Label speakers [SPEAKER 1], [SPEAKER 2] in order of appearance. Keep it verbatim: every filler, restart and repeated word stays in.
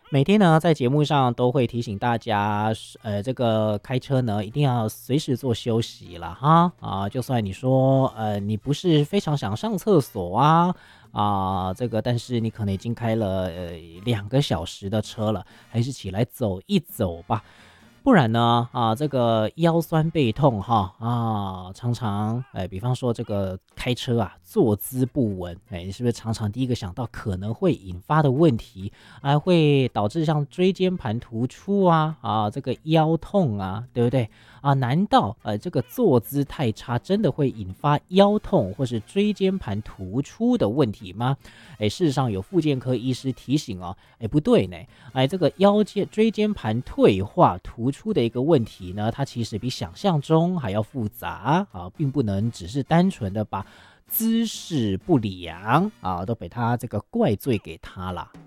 [SPEAKER 1] 每天呢，在节目上都会提醒大家，呃，这个开车呢，一定要随时做休息了哈啊。就算你说，呃，你不是非常想上厕所啊啊，这个，但是你可能已经开了呃两个小时的车了，还是起来走一走吧。不然呢，啊，这个腰酸背痛哈啊，常常哎，比方说这个开车啊，坐姿不稳，哎，你是不是常常第一个想到可能会引发的问题，还会导致像椎间盘突出啊啊，这个腰痛啊，对不对啊？难道呃这个坐姿太差，真的会引发腰痛或是椎间盘突出的问题吗？哎，事实上有复健科医师提醒哦，哎，不对呢。哎，这个腰间椎间盘退化突出的一个问题呢，它其实比想象中还要复杂啊，并不能只是单纯的把姿势不良啊，都被他这个怪罪给他了。